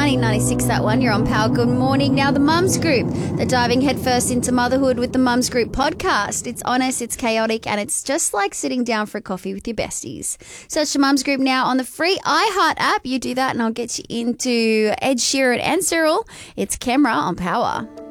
1996, that one. You're on Power. Good morning. Now, the Mums Group. They're diving headfirst into motherhood with the Mums Group podcast. It's honest, it's chaotic, and it's just like sitting down for a coffee with your besties. Search the Mums Group now on the free iHeart app. You do that and I'll get you into Ed Sheeran and Cyril. It's Kemra on Power.